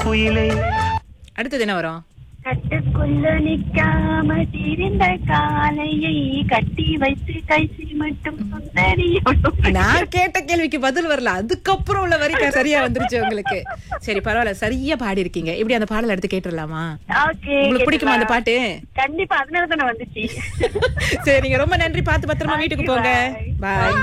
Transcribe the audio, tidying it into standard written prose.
குயிலே. அடுத்தது என்ன வரும்? கட்டுக்குள்ள நிக்காம திரிந்த காலையை கட்டி வைத்து கைசி மட்டும் சுந்தரியோடும். நான் கேட்ட கேள்விக்கு பதில் வரல, அதுக்கப்புறம் உள்ள வரி சரியா வந்துருச்சு உங்களுக்கு. சரி பரவாயில்ல, சரியா பாடி இருக்கீங்க. இப்படி அந்த பாடல் எடுத்து கேட்டுடலாமா? ஓகே, உங்களுக்கு பிடிக்குமா அந்த பாட்டு? கண்டிப்பா, அதனால தானே வந்துச்சு. சரிங்க, ரொம்ப நன்றி. பார்த்து பத்திரமா வீட்டுக்கு போங்க. பாய்.